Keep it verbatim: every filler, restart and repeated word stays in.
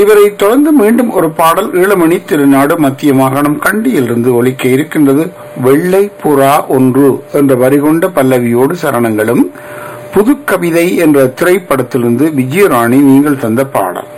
இவரை தொடர்ந்து மீண்டும் ஒரு பாடல் ஈழமணி திருநாடு மத்திய மாகாணம் கண்டியிலிருந்து ஒலிக்க இருக்கின்றது. வெள்ளை புறா ஒன்று என்ற வரி கொண்ட பல்லவியோடு சரணங்களும் புது கவிதை என்ற திரைப்படத்திலிருந்து விஜயராணி நீங்கள் தந்த பாடல்.